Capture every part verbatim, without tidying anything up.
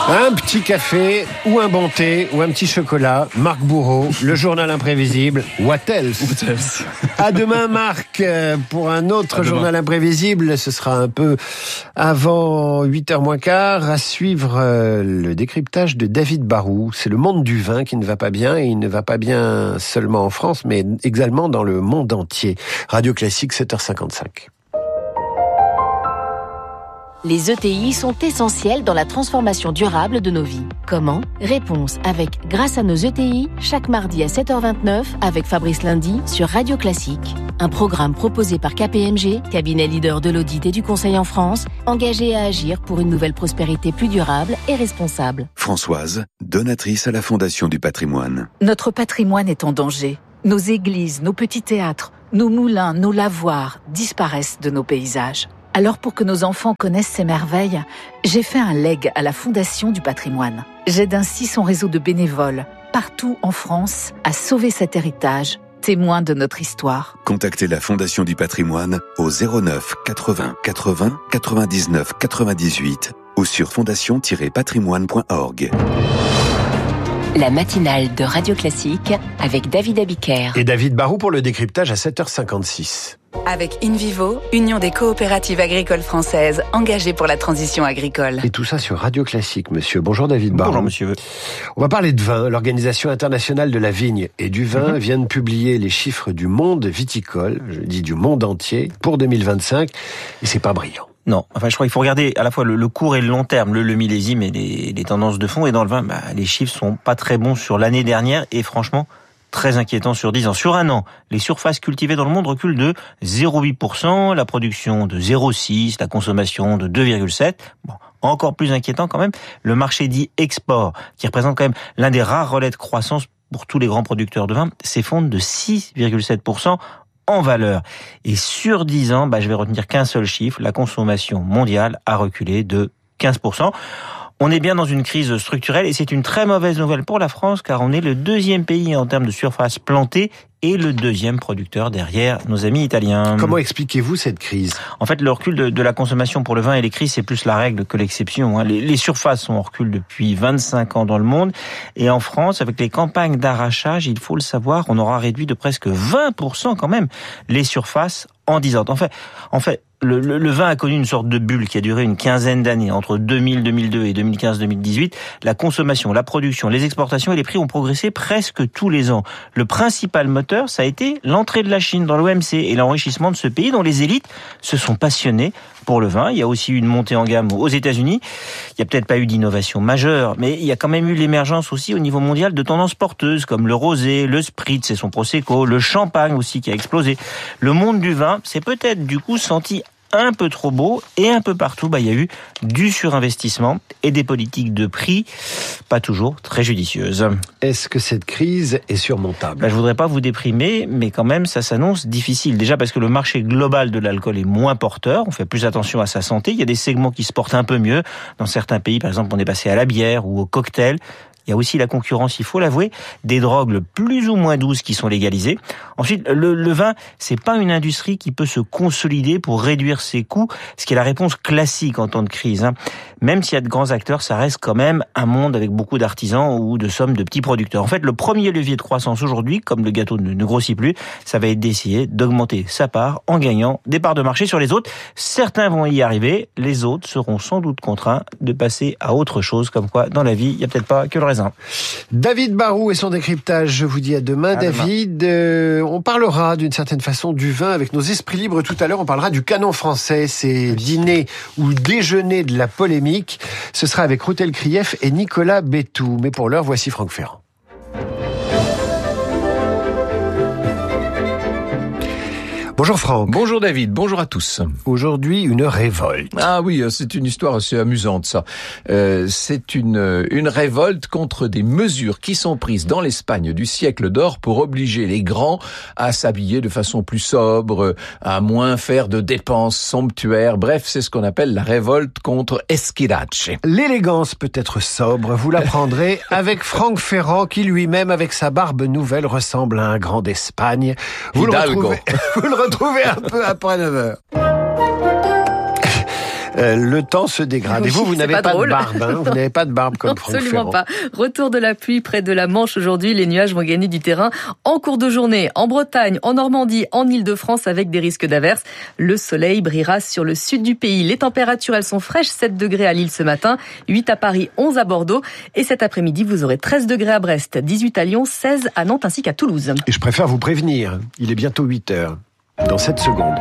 Un petit café ou un bon thé ou un petit chocolat. Marc Bourreau, le journal imprévisible. What else? What else? À demain, Marc, pour un autre à journal demain. Imprévisible. Ce sera un peu avant huit heures moins quart. À suivre le décryptage de David Barou. C'est le monde du vin qui ne va pas bien, et il ne va pas bien seulement en France, mais également dans le monde entier. Radio Classique, sept heures cinquante-cinq. Les E T I sont essentiels dans la transformation durable de nos vies. Comment? Réponse avec Grâce à nos E T I, chaque mardi à sept heures vingt-neuf avec Fabrice Lundy sur Radio Classique. Un programme proposé par K P M G, cabinet leader de l'audit et du conseil en France, engagé à agir pour une nouvelle prospérité plus durable et responsable. Françoise, donatrice à la Fondation du patrimoine. Notre patrimoine est en danger. Nos églises, nos petits théâtres, nos moulins, nos lavoirs disparaissent de nos paysages. Alors pour que nos enfants connaissent ces merveilles, j'ai fait un leg à la Fondation du patrimoine. J'aide ainsi son réseau de bénévoles, partout en France, à sauver cet héritage, témoin de notre histoire. Contactez la Fondation du patrimoine au zéro neuf quatre-vingts quatre-vingts quatre-vingt-dix-neuf quatre-vingt-dix-huit ou sur fondation tiret patrimoine point org. La matinale de Radio Classique avec David Abiker. Et David Barou pour le décryptage à sept heures cinquante-six. Avec InVivo, Union des coopératives agricoles françaises, engagée pour la transition agricole. Et tout ça sur Radio Classique, monsieur. Bonjour David Barou. Bonjour monsieur. On va parler de vin. L'Organisation internationale de la vigne et du vin mm-hmm. vient de publier les chiffres du monde viticole, je dis du monde entier, pour deux mille vingt-cinq. Et c'est pas brillant. Non, enfin je crois qu'il faut regarder à la fois le, le court et le long terme, le, le millésime et les, les tendances de fond. Et dans le vin, bah, les chiffres sont pas très bons sur l'année dernière et franchement très inquiétants sur dix ans. Sur un an, les surfaces cultivées dans le monde reculent de zéro virgule huit pour cent, la production de zéro virgule six, la consommation de deux virgule sept. Bon, encore plus inquiétant quand même, le marché dit export, qui représente quand même l'un des rares relais de croissance pour tous les grands producteurs de vin, s'effondre de six virgule sept pour cent en valeur. Et sur dix ans, bah, je vais retenir qu'un seul chiffre, la consommation mondiale a reculé de quinze pour cent. On est bien dans une crise structurelle et c'est une très mauvaise nouvelle pour la France car on est le deuxième pays en termes de surface plantée et le deuxième producteur derrière nos amis italiens. Comment expliquez-vous cette crise? En fait, le recul de, de la consommation pour le vin et les crises, c'est plus la règle que l'exception. Hein. Les, les surfaces sont en recul depuis vingt-cinq ans dans le monde. Et en France, avec les campagnes d'arrachage, il faut le savoir, on aura réduit de presque vingt pour cent quand même les surfaces en dix ans. En fait, en fait le, le, le vin a connu une sorte de bulle qui a duré une quinzaine d'années. Entre deux mille, deux mille deux et deux mille quinze, deux mille dix-huit, la consommation, la production, les exportations et les prix ont progressé presque tous les ans. Le principal moteur, ça a été l'entrée de la Chine dans l'O M C et l'enrichissement de ce pays dont les élites se sont passionnées pour le vin. Il y a aussi eu une montée en gamme aux États-Unis. Il n'y a peut-être pas eu d'innovation majeure, mais il y a quand même eu l'émergence aussi au niveau mondial de tendances porteuses comme le rosé, le spritz et son prosecco, le champagne aussi qui a explosé. Le monde du vin s'est peut-être du coup senti un peu trop beau et un peu partout, bah, il y a eu du surinvestissement et des politiques de prix pas toujours très judicieuses. Est-ce que cette crise est surmontable? Bah, je voudrais pas vous déprimer, mais quand même, ça s'annonce difficile. Déjà parce que le marché global de l'alcool est moins porteur, on fait plus attention à sa santé. Il y a des segments qui se portent un peu mieux. Dans certains pays, par exemple, on est passé à la bière ou au cocktail. Il y a aussi la concurrence, il faut l'avouer, des drogues plus ou moins douces qui sont légalisées. Ensuite, le, le vin, c'est pas une industrie qui peut se consolider pour réduire ses coûts, ce qui est la réponse classique en temps de crise. Hein. Même s'il y a de grands acteurs, ça reste quand même un monde avec beaucoup d'artisans ou de sommes de petits producteurs. En fait, le premier levier de croissance aujourd'hui, comme le gâteau ne, ne grossit plus, ça va être d'essayer d'augmenter sa part en gagnant des parts de marché sur les autres. Certains vont y arriver, les autres seront sans doute contraints de passer à autre chose, comme quoi dans la vie, il n'y a peut-être pas que le raisin. David Barou et son décryptage, je vous dis à demain. À David, demain. Euh, on parlera d'une certaine façon du vin avec nos esprits libres tout à l'heure. On parlera du canon français, ces dîners ou déjeuners de la polémique. Ce sera avec Routel Krief et Nicolas Bétou. Mais pour l'heure, voici Franck Ferrand. Bonjour Franck. Bonjour David, bonjour à tous. Aujourd'hui, une révolte. Ah oui, c'est une histoire assez amusante ça. Euh, c'est une, une révolte contre des mesures qui sont prises dans l'Espagne du siècle d'or pour obliger les grands à s'habiller de façon plus sobre, à moins faire de dépenses somptuaires. Bref, c'est ce qu'on appelle la révolte contre Esquilache. L'élégance peut être sobre, vous l'apprendrez avec Franck Ferrand qui lui-même, avec sa barbe nouvelle, ressemble à un grand d'Espagne. Vous Hidalgo. le retrouvez, vous le retrouvez un peu après neuf heures. euh, le temps se dégrade. Oui, et vous, vous n'avez pas, pas de barbe. Hein, vous n'avez pas de barbe comme Franck Absolument Ferrand. pas. Retour de la pluie près de la Manche aujourd'hui. Les nuages vont gagner du terrain en cours de journée. En Bretagne, en Normandie, en Île-de-France avec des risques d'averses. Le soleil brillera sur le sud du pays. Les températures, elles sont fraîches. sept degrés à Lille ce matin, huit à Paris, onze à Bordeaux. Et cet après-midi, vous aurez treize degrés à Brest, dix-huit à Lyon, seize à Nantes ainsi qu'à Toulouse. Et je préfère vous prévenir. Il est bientôt huit heures. Dans sept secondes.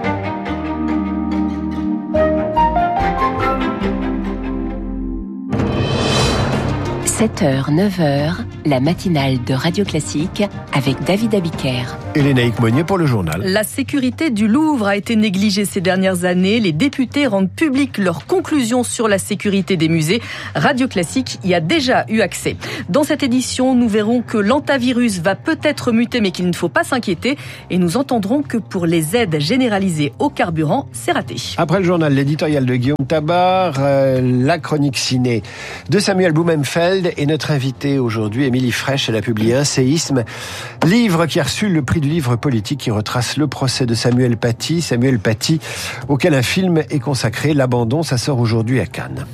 sept heures, neuf heures, la matinale de Radio Classique avec David Abiker. Et Lénaïque Monnier pour le journal. La sécurité du Louvre a été négligée ces dernières années. Les députés rendent publiques leurs conclusions sur la sécurité des musées. Radio Classique y a déjà eu accès. Dans cette édition, nous verrons que l'antavirus va peut-être muter, mais qu'il ne faut pas s'inquiéter. Et nous entendrons que pour les aides généralisées au carburant, c'est raté. Après le journal, l'éditorial de Guillaume Tabar, euh, la chronique ciné de Samuel Blumenfeld et notre invitée aujourd'hui, Émilie Frèche. Elle a publié Un séisme, livre qui a reçu le prix du livre politique qui retrace le procès de Samuel Paty. Samuel Paty, auquel un film est consacré. L'abandon, ça sort aujourd'hui à Cannes.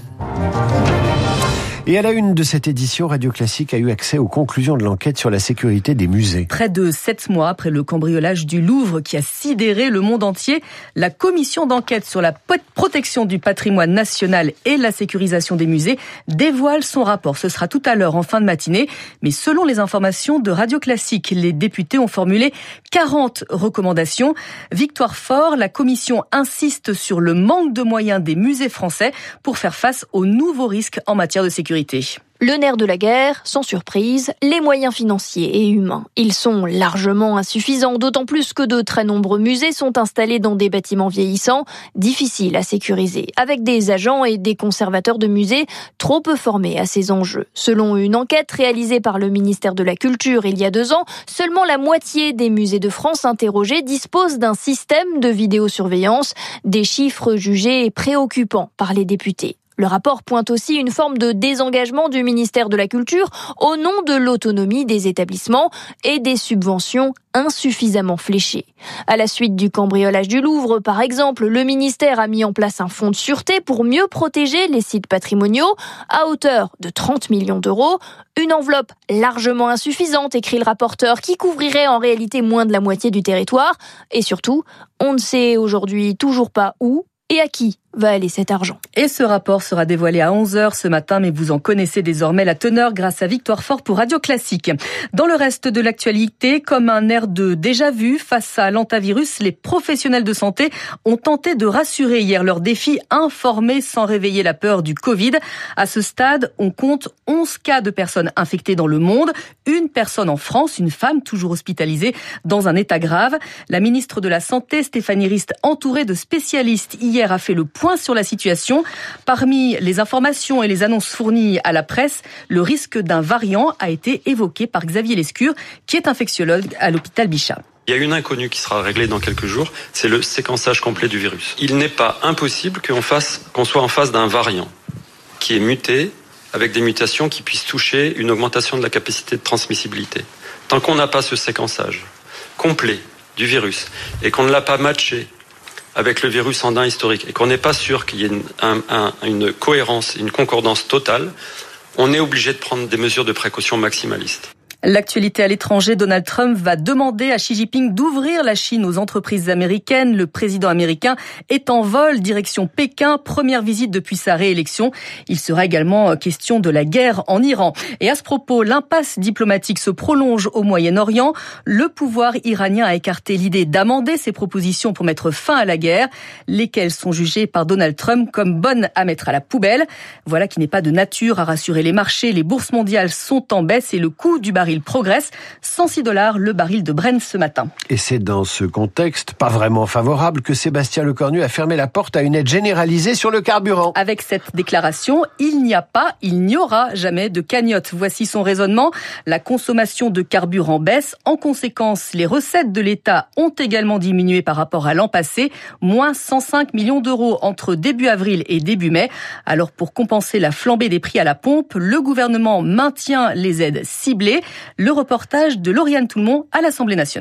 Et à la une de cette édition, Radio Classique a eu accès aux conclusions de l'enquête sur la sécurité des musées. Près de sept mois après le cambriolage du Louvre qui a sidéré le monde entier, la commission d'enquête sur la protection du patrimoine national et la sécurisation des musées dévoile son rapport. Ce sera tout à l'heure en fin de matinée. Mais selon les informations de Radio Classique, les députés ont formulé quarante recommandations. Victoire Fort, la commission insiste sur le manque de moyens des musées français pour faire face aux nouveaux risques en matière de sécurité. Le nerf de la guerre, sans surprise, les moyens financiers et humains. Ils sont largement insuffisants, d'autant plus que de très nombreux musées sont installés dans des bâtiments vieillissants, difficiles à sécuriser, avec des agents et des conservateurs de musées trop peu formés à ces enjeux. Selon une enquête réalisée par le ministère de la Culture il y a deux ans, seulement la moitié des musées de France interrogés disposent d'un système de vidéosurveillance, des chiffres jugés préoccupants par les députés. Le rapport pointe aussi une forme de désengagement du ministère de la Culture au nom de l'autonomie des établissements et des subventions insuffisamment fléchées. À la suite du cambriolage du Louvre, par exemple, le ministère a mis en place un fonds de sûreté pour mieux protéger les sites patrimoniaux à hauteur de trente millions d'euros. Une enveloppe largement insuffisante, écrit le rapporteur, qui couvrirait en réalité moins de la moitié du territoire. Et surtout, on ne sait aujourd'hui toujours pas où et à qui va aller cet argent. Et ce rapport sera dévoilé à onze heures ce matin, mais vous en connaissez désormais la teneur grâce à Victoire Fort pour Radio Classique. Dans le reste de l'actualité, comme un air de déjà-vu face à l'antavirus, les professionnels de santé ont tenté de rassurer hier leurs défis, informer sans réveiller la peur du Covid. À ce stade, on compte onze cas de personnes infectées dans le monde, une personne en France, une femme toujours hospitalisée dans un état grave. La ministre de la Santé, Stéphanie Rist, entourée de spécialistes hier, a fait le point sur la situation. Parmi les informations et les annonces fournies à la presse, le risque d'un variant a été évoqué par Xavier Lescure, qui est infectiologue à l'hôpital Bichat. Il y a une inconnue qui sera réglée dans quelques jours, c'est le séquençage complet du virus. Il n'est pas impossible qu'on fasse, qu'on soit en face d'un variant qui est muté, avec des mutations qui puissent toucher une augmentation de la capacité de transmissibilité. Tant qu'on n'a pas ce séquençage complet du virus et qu'on ne l'a pas matché avec le virus andin historique et qu'on n'est pas sûr qu'il y ait une, un, un, une cohérence, une concordance totale, on est obligé de prendre des mesures de précaution maximalistes. L'actualité à l'étranger, Donald Trump va demander à Xi Jinping d'ouvrir la Chine aux entreprises américaines. Le président américain est en vol direction Pékin, première visite depuis sa réélection. Il sera également question de la guerre en Iran. Et à ce propos, l'impasse diplomatique se prolonge au Moyen-Orient. Le pouvoir iranien a écarté l'idée d'amender ses propositions pour mettre fin à la guerre, lesquelles sont jugées par Donald Trump comme bonnes à mettre à la poubelle. Voilà qui n'est pas de nature à rassurer les marchés. Les bourses mondiales sont en baisse et le coût du baril il progresse, cent six dollars le baril de Brent ce matin. Et c'est dans ce contexte, pas vraiment favorable, que Sébastien Lecornu a fermé la porte à une aide généralisée sur le carburant. Avec cette déclaration, il n'y a pas, il n'y aura jamais de cagnotte. Voici son raisonnement. La consommation de carburant baisse. En conséquence, les recettes de l'État ont également diminué par rapport à l'an passé, moins cent cinq millions d'euros entre début avril et début mai. Alors pour compenser la flambée des prix à la pompe, le gouvernement maintient les aides ciblées. Le reportage de Lauriane Toulmont à l'Assemblée nationale.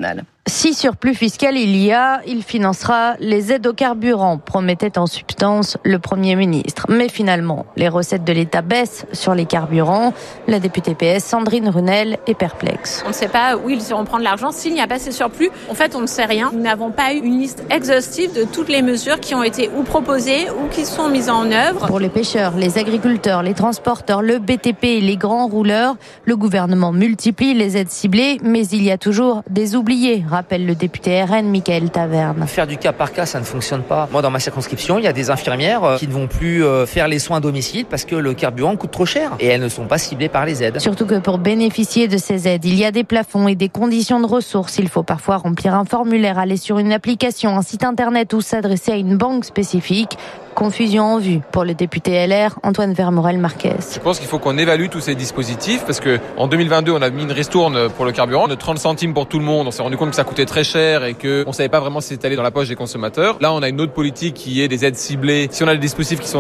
Si surplus fiscal il y a, il financera les aides au carburant, promettait en substance le Premier ministre. Mais finalement, les recettes de l'État baissent sur les carburants. La députée P S, Sandrine Runel, est perplexe. On ne sait pas où ils iront prendre l'argent s'il n'y a pas ces surplus. En fait, on ne sait rien. Nous n'avons pas eu une liste exhaustive de toutes les mesures qui ont été ou proposées ou qui sont mises en œuvre. Pour les pêcheurs, les agriculteurs, les transporteurs, le B T P et les grands rouleurs, le gouvernement multiplie les aides ciblées, mais il y a toujours des oubliés, rappelle le député R N, Michael Taverne. Faire du cas par cas, ça ne fonctionne pas. Moi, dans ma circonscription, il y a des infirmières qui ne vont plus faire les soins à domicile parce que le carburant coûte trop cher et elles ne sont pas ciblées par les aides. Surtout que pour bénéficier de ces aides, il y a des plafonds et des conditions de ressources. Il faut parfois remplir un formulaire, aller sur une application, un site internet ou s'adresser à une banque spécifique. Confusion en vue pour le député L R, Antoine Vermorel-Marquez. Je pense qu'il faut qu'on évalue tous ces dispositifs parce que en deux mille vingt-deux, on a mis une ristourne pour le carburant de trente centimes pour tout le monde. On s'est rendu compte que ça coûtait très cher et que on savait pas vraiment si c'était allé dans la poche des consommateurs. Là, on a une autre politique qui est des aides ciblées. Si on a des dispositifs qui sont